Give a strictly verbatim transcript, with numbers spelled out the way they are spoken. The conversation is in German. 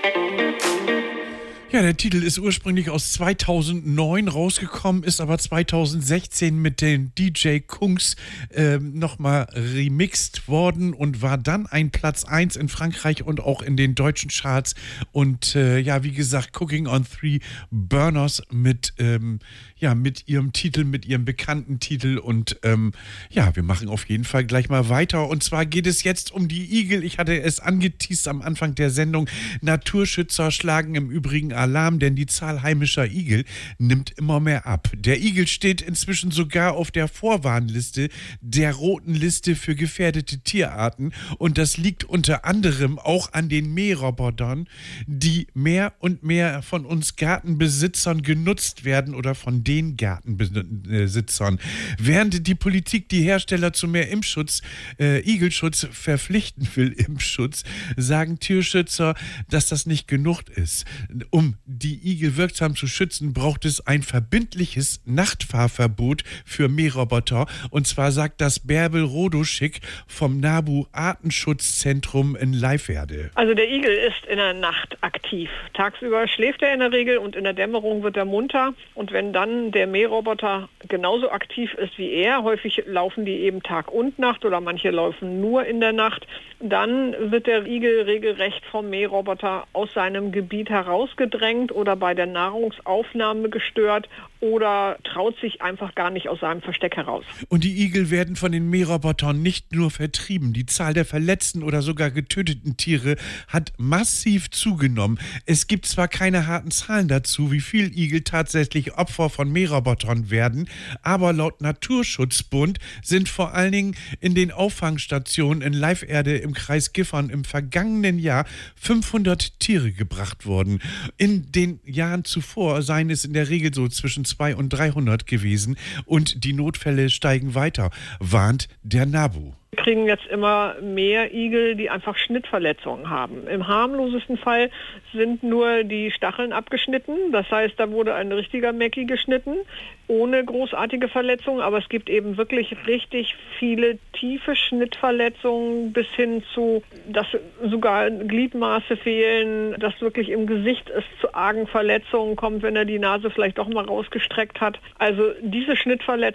Ja, der Titel ist ursprünglich aus zweitausendneun rausgekommen, ist aber zweitausendsechzehn mit den D J Kungs äh, nochmal remixed worden und war dann ein Platz eins in Frankreich und auch in den deutschen Charts. Und äh, ja, wie gesagt, Cooking on Three Burners mit, ähm, ja, mit ihrem Titel, mit ihrem bekannten Titel. Und ähm, ja, wir machen auf jeden Fall gleich mal weiter. Und zwar geht es jetzt um die Igel. Ich hatte es angeteast am Anfang der Sendung. Naturschützer schlagen im Übrigen Alarm, denn die Zahl heimischer Igel nimmt immer mehr ab. Der Igel steht inzwischen sogar auf der Vorwarnliste der roten Liste für gefährdete Tierarten und das liegt unter anderem auch an den Mährobotern, die mehr und mehr von uns Gartenbesitzern genutzt werden oder von den Gartenbesitzern. Während die Politik die Hersteller zu mehr Impfschutz, äh, Igelschutz verpflichten will, Impfschutz, sagen Tierschützer, dass das nicht genug ist. Um die Igel wirksam zu schützen, braucht es ein verbindliches Nachtfahrverbot für Mähroboter. Und zwar sagt das Bärbel Rodoschik vom NABU Artenschutzzentrum in Leiferde. Also der Igel ist in der Nacht aktiv. Tagsüber schläft er in der Regel und in der Dämmerung wird er munter. Und wenn dann der Mähroboter genauso aktiv ist wie er, häufig laufen die eben Tag und Nacht oder manche laufen nur in der Nacht, dann wird der Igel regelrecht vom Mähroboter aus seinem Gebiet herausgedrängt oder bei der Nahrungsaufnahme gestört oder traut sich einfach gar nicht aus seinem Versteck heraus. Und die Igel werden von den Mährobotern nicht nur vertrieben. Die Zahl der verletzten oder sogar getöteten Tiere hat massiv zugenommen. Es gibt zwar keine harten Zahlen dazu, wie viel Igel tatsächlich Opfer von Mährobotern werden, aber laut Naturschutzbund sind vor allen Dingen in den Auffangstationen in Leiferde im Kreis Gifhorn im vergangenen Jahr fünfhundert Tiere gebracht worden. In den Jahren zuvor seien es in der Regel so zwischen zweihundert und dreihundert gewesen und die Notfälle steigen weiter, warnt der NABU. Wir kriegen jetzt immer mehr Igel, die einfach Schnittverletzungen haben. Im harmlosesten Fall sind nur die Stacheln abgeschnitten. Das heißt, da wurde ein richtiger Mecki geschnitten, ohne großartige Verletzungen. Aber es gibt eben wirklich richtig viele tiefe Schnittverletzungen bis hin zu, dass sogar Gliedmaße fehlen, dass wirklich im Gesicht es zu argen Verletzungen kommt, wenn er die Nase vielleicht doch mal rausgestreckt hat. Also diese Schnittverletzungen